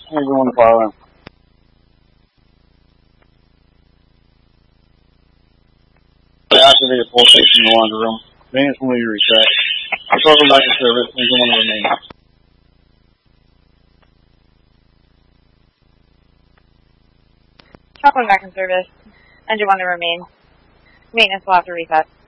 Engine 1 to file in. Activate full station in the laundry room. Maintenance will be reset. Welcome back to service. Engine 1 to remain. Welcome back in service. Engine 1 to remain. Maintenance will have to reset.